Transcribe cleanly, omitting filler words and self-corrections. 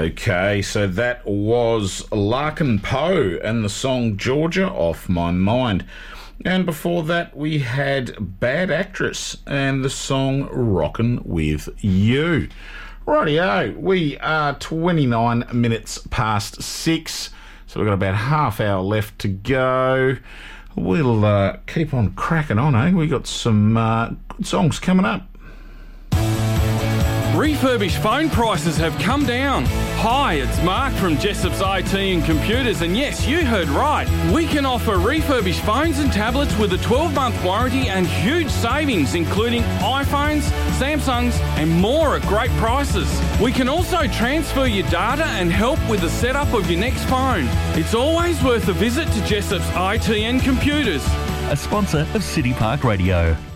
Okay, so that was Larkin Poe and the song Georgia, Off My Mind. And before that, we had Bad Actress and the song Rockin' With You. Rightio, we are 29 minutes past 6, so we've got about half hour left to go. We'll keep on cracking on, eh? We got some good songs coming up. Refurbished phone prices have come down. Hi, it's Mark from Jessop's IT and Computers, and yes, you heard right. We can offer refurbished phones and tablets with a 12-month warranty and huge savings, including iPhones, Samsungs, and more at great prices. We can also transfer your data and help with the setup of your next phone. It's always worth a visit to Jessop's IT and Computers. A sponsor of City Park Radio.